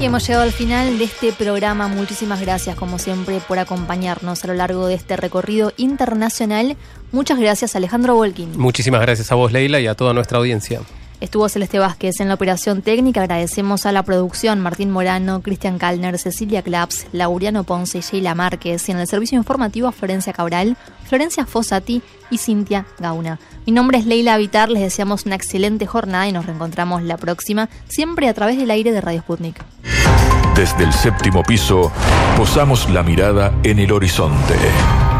Y hemos llegado al final de este programa. Muchísimas gracias, como siempre, por acompañarnos a lo largo de este recorrido internacional. Muchas gracias, Alejandro Volkin. Muchísimas gracias a vos, Leila, y a toda nuestra audiencia. Estuvo Celeste Vázquez en la operación técnica. Agradecemos a la producción Martín Morano, Cristian Kalner, Cecilia Claps, Laureano Ponce y Sheila Márquez. Y en el servicio informativo a Florencia Cabral, Florencia Fossati y Cintia Gauna. Mi nombre es Leila Vitar. Les deseamos una excelente jornada y nos reencontramos la próxima, siempre a través del aire de Radio Sputnik. Desde el 7º piso, posamos la mirada en el horizonte.